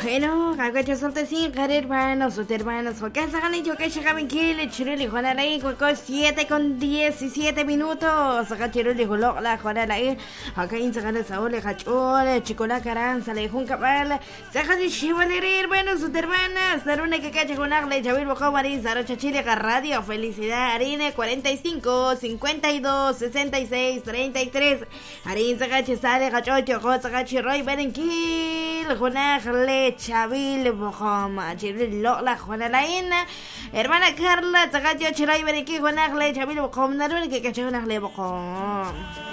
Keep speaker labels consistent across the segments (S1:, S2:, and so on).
S1: Bueno, cagacho solte sin querer hermanos, sus hermanos, porque se han dicho que llegaban kile, chiruli, Juana Laí, con 7:17. Saca chiruli, jolo, la Juana Laí, acá in saca Saúl, cachole, chicola caranza, le jun capal, saca de chivaler, hermanos, sus hermanas, Naruna que cacha con Arle, Chavil Bojo Marín, Sarocha Chile, Radio, felicidad, Arine, 45, 52, 66, 33, Arin saca chisale, cachocho, saca chiroy, berenquil, Junajle, Chavil Bojoma, Chiril la Juana Laína, hermana Carla, Tagacho Chiray Bereki, Juanajle, Chavil Bojom, Narun, que caché Junajle Bojom.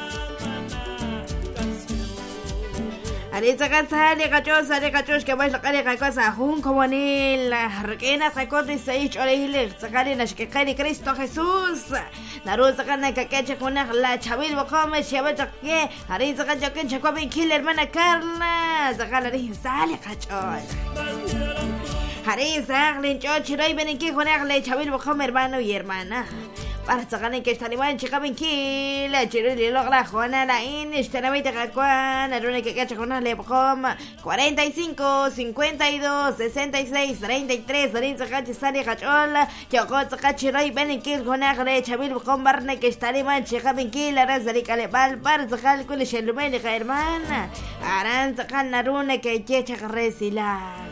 S1: Arisa Casale, Cachosa, de Cachos, que vais a la casa, Jun como Nil, Requena, Sacot y Seich, Orele, Sacarina, que cae Cristo Jesús, Naru Sacana, que caché Junajla, Chavil Bojom, Chavata, que Arisa Cacho, que Chacobi, Kill, hermana Carla, Sacala, sale Cachos. Arisa, Lincho, Chiray, Beneki, Juanajle, Chavil Bojom, hermano y hermana. Para sacar que está igual, chica benquila, chiruli logra Juana Laín, estaramita cacuán, la luna que cacha con una lepocoma, 45, 52, 66, 33, Darín sacachi sale cachola, Yoko sacachi roy benquil con agre, Chabil con barne que está igual, chica benquila, razarica le pal, para sacar con el shelumelica hermana, Aran sacar la luna que checha resila.